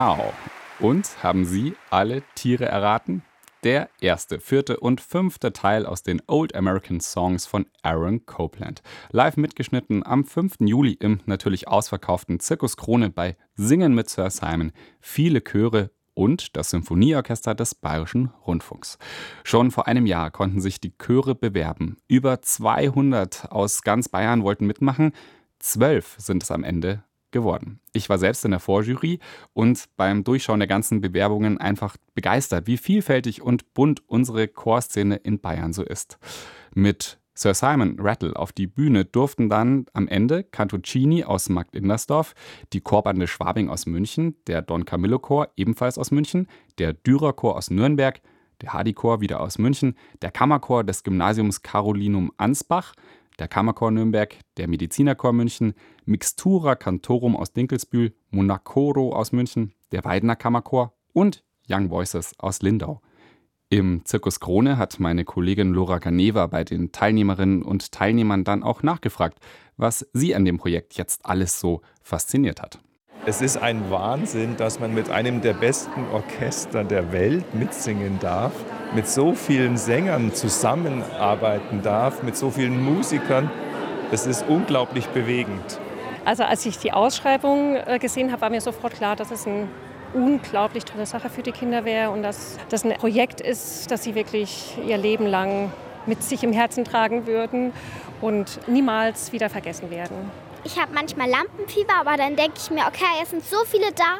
Wow. Und haben Sie alle Tiere erraten? Der erste, vierte und fünfte Teil aus den Old American Songs von Aaron Copland. Live mitgeschnitten am 5. Juli im natürlich ausverkauften Zirkus Krone bei Singen mit Sir Simon. Viele Chöre und das Symphonieorchester des Bayerischen Rundfunks. Schon vor einem Jahr konnten sich die Chöre bewerben. Über 200 aus ganz Bayern wollten mitmachen. 12 sind es am Ende geworden. Ich war selbst in der Vorjury und beim Durchschauen der ganzen Bewerbungen einfach begeistert, wie vielfältig und bunt unsere Chorszene in Bayern so ist. Mit Sir Simon Rattle auf die Bühne durften dann am Ende Cantuccini aus Markt-Indersdorf, die Chorbande Schwabing aus München, der Don Camillo Chor ebenfalls aus München, der Dürer Chor aus Nürnberg, der Hardy-Chor wieder aus München, der Kammerchor des Gymnasiums Carolinum Ansbach, der Kammerchor Nürnberg, der Medizinerchor München, Mixtura Cantorum aus Dinkelsbühl, Monacoro aus München, der Weidner Kammerchor und Young Voices aus Lindau. Im Zirkus Krone hat meine Kollegin Laura Ganeva bei den Teilnehmerinnen und Teilnehmern dann auch nachgefragt, was sie an dem Projekt jetzt alles so fasziniert hat. Es ist ein Wahnsinn, dass man mit einem der besten Orchester der Welt mitsingen darf, mit so vielen Sängern zusammenarbeiten darf, mit so vielen Musikern. Es ist unglaublich bewegend. Also als ich die Ausschreibung gesehen habe, war mir sofort klar, dass es eine unglaublich tolle Sache für die Kinder wäre und dass das ein Projekt ist, das sie wirklich ihr Leben lang mit sich im Herzen tragen würden und niemals wieder vergessen werden. Ich habe manchmal Lampenfieber, aber dann denke ich mir, okay, es sind so viele da.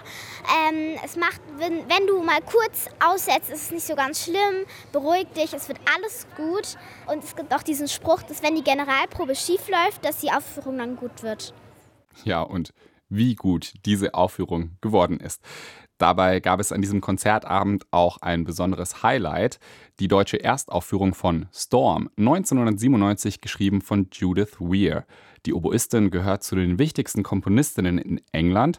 Es macht, wenn du mal kurz aussetzt, ist es nicht so ganz schlimm. Beruhig dich, es wird alles gut. Und es gibt auch diesen Spruch, dass wenn die Generalprobe schief läuft, dass die Aufführung dann gut wird. Ja, und wie gut diese Aufführung geworden ist. Dabei gab es an diesem Konzertabend auch ein besonderes Highlight, die deutsche Erstaufführung von Storm, 1997 geschrieben von Judith Weir. Die Oboistin gehört zu den wichtigsten Komponistinnen in England.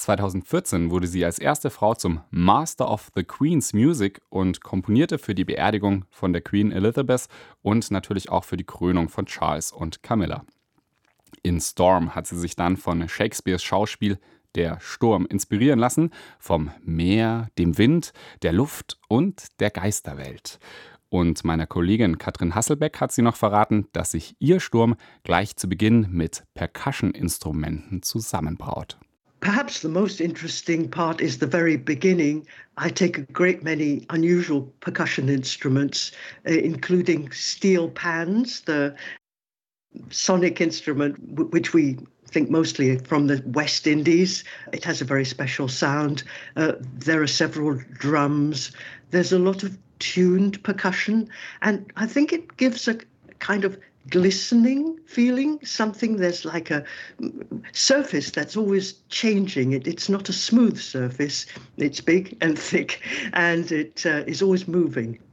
2014 wurde sie als erste Frau zum Master of the Queen's Music und komponierte für die Beerdigung von der Queen Elizabeth und natürlich auch für die Krönung von Charles und Camilla. In Storm hat sie sich dann von Shakespeares Schauspiel Der Sturm inspirieren lassen, vom Meer, dem Wind, der Luft und der Geisterwelt. Und meiner Kollegin Katrin Hasselbeck hat sie noch verraten, dass sich ihr Sturm gleich zu Beginn mit Percussion-Instrumenten zusammenbraut. Perhaps the most interesting part is the very beginning. I take a great many unusual percussion instruments, including steel pans, the sonic instrument which we think mostly from the West Indies. It has a very special sound. There are several drums. There's a lot of tuned percussion, and I think it gives a kind of glistening feeling, something there's like a surface that's always changing. It's not a smooth surface. It's big and thick, and it is always moving.